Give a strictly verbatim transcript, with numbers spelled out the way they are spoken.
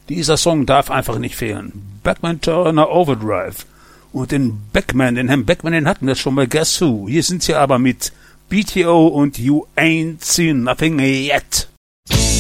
Dieser Song darf einfach nicht fehlen. Beckman Turner Overdrive. Und den Beckman, den Herrn Beckman, den hatten wir schon bei Guess Who. Hier sind sie aber mit B T O und You Ain't Seen Nothing Yet.